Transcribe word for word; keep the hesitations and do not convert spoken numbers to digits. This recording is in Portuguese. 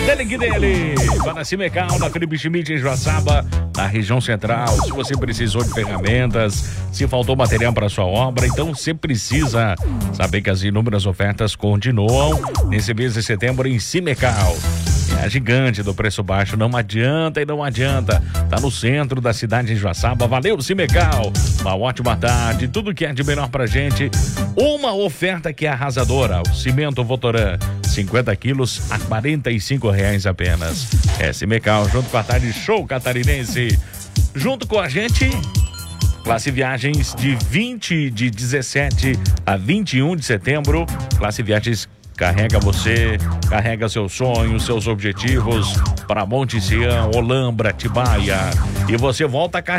Dele que dele. Para Cimecal, na Felipe Schmidt, em Joaçaba, na região central. Se você precisou de ferramentas, se faltou material para sua obra, então você precisa saber que as inúmeras ofertas continuam nesse mês de setembro em Cimecal. É a gigante do preço baixo, não adianta e não adianta. Tá no centro da cidade de Joaçaba. Valeu, Cimecal. Uma ótima tarde, tudo que é de melhor pra gente. Uma oferta que é arrasadora. O cimento Votoran, cinquenta quilos a quarenta e cinco reais apenas. É Cimecal, junto com a tarde show catarinense. Junto com a gente, Classe Viagens de vinte, de dezessete a vinte e um de setembro. Classe Viagens carrega você, carrega seus sonhos, seus objetivos para Monte Sião, Olambra, Atibaia. E você volta a carregar.